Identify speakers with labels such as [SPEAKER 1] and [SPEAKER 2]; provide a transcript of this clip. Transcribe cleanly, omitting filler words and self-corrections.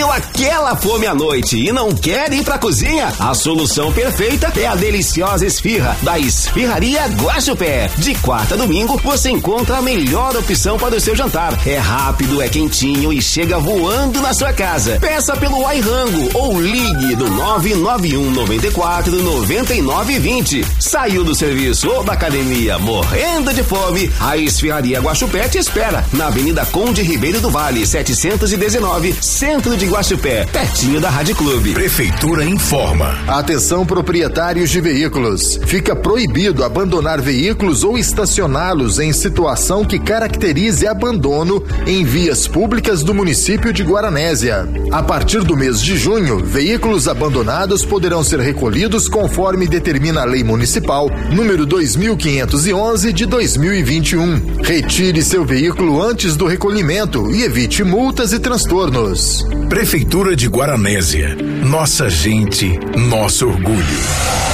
[SPEAKER 1] Bateu aquela fome à noite e não quer ir pra cozinha? A solução perfeita é a deliciosa esfirra da Esfirraria Guaxupé. De quarta a domingo você encontra a melhor opção para o seu jantar. É rápido, é quentinho e chega voando na sua casa. Peça pelo iRango ou ligue do 991 94 99 20. Saiu do serviço ou da academia morrendo de fome? A Esfirraria Guaxupé te espera na Avenida Conde Ribeiro do Vale, 719, Centro de Guaxupé, pertinho da Rádio Clube.
[SPEAKER 2] Prefeitura informa.
[SPEAKER 3] Atenção, proprietários de veículos. Fica proibido abandonar veículos ou estacioná-los em situação que caracterize abandono em vias públicas do município de Guaranésia. A partir do mês de junho, veículos abandonados poderão ser recolhidos conforme determina a Lei Municipal número 2511 de 2021. Retire seu veículo antes do recolhimento e evite multas e transtornos.
[SPEAKER 2] Prefeitura de Guaranésia. Nossa gente, nosso orgulho.